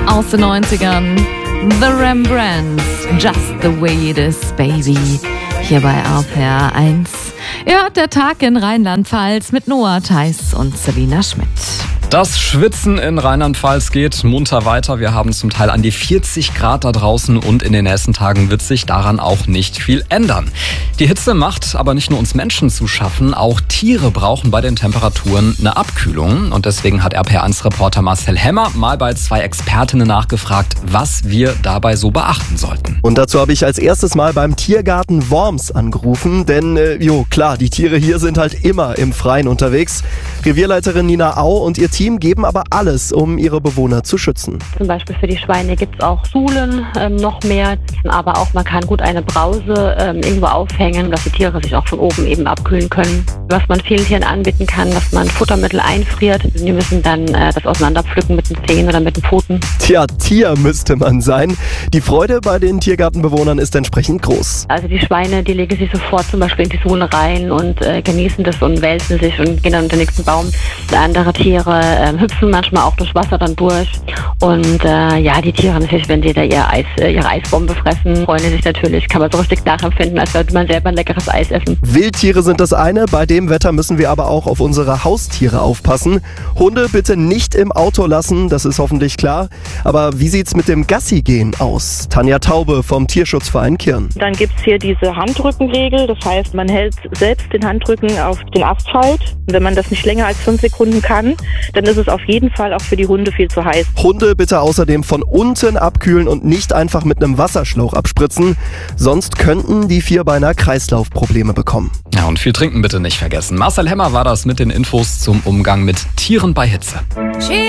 aus den 90ern. The Rembrandts, Just the Way It Is, Baby. Hier bei RPR 1. Ihr hört der Tag in Rheinland-Pfalz mit Noah Theis und Selina Schmidt. Das Schwitzen in Rheinland-Pfalz geht munter weiter. Wir haben zum Teil an die 40 Grad da draußen und in den nächsten Tagen wird sich daran auch nicht viel ändern. Die Hitze macht aber nicht nur uns Menschen zu schaffen, auch Tiere brauchen bei den Temperaturen eine Abkühlung. Und deswegen hat RPR1-Reporter Marcel Hemmer mal bei 2 Expertinnen nachgefragt, was wir dabei so beachten sollten. Und dazu habe ich als erstes mal beim Tiergarten Worms angerufen, denn klar, die Tiere hier sind halt immer im Freien unterwegs. Revierleiterin Nina Au und ihr Team geben aber alles, um ihre Bewohner zu schützen. Zum Beispiel für die Schweine gibt es auch Suhlen, noch mehr, aber auch man kann gut eine Brause irgendwo aufhängen, dass die Tiere sich auch von oben eben abkühlen können. Was man vielen Tieren anbieten kann, dass man Futtermittel einfriert. Die müssen dann das auseinanderpflücken mit den Zähnen oder mit den Pfoten. Tja, Tier müsste man sein. Die Freude bei den Tiergartenbewohnern ist entsprechend groß. Also die Schweine, die legen sich sofort zum Beispiel in die Sohle rein und genießen das und wälzen sich und gehen dann unter den nächsten Baum. Andere Tiere hüpfen manchmal auch durch Wasser dann durch. Und die Tiere natürlich, wenn die da ihre Eisbombe fressen, freuen die sich natürlich. Kann man so richtig nachempfinden, als würde man selber ein leckeres Eis essen. Wildtiere sind das eine, bei dem Wetter müssen wir aber auch auf unsere Haustiere aufpassen. Hunde bitte nicht im Auto lassen, das ist hoffentlich klar. Aber wie sieht's mit dem Gassi-Gehen aus? Tanja Taube vom Tierschutzverein Kirn. Dann gibt's hier diese Handrückenregel, das heißt, man hält selbst den Handrücken auf den Asphalt. Und wenn man das nicht länger als 5 Sekunden kann, dann ist es auf jeden Fall auch für die Hunde viel zu heiß. Hunde bitte außerdem von unten abkühlen und nicht einfach mit einem Wasserschlauch abspritzen, sonst könnten die Vierbeiner Kreislaufprobleme bekommen. Ja, und viel trinken bitte nicht vergessen. Marcel Hemmer war das mit den Infos zum Umgang mit Tieren bei Hitze.